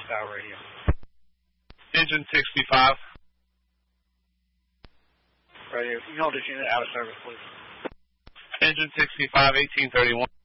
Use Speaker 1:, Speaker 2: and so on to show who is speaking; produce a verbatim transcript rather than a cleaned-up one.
Speaker 1: style radio.
Speaker 2: Engine sixty-five.
Speaker 1: Radio, you can hold this unit out of service, please.
Speaker 2: Engine sixty-five, eighteen thirty-one.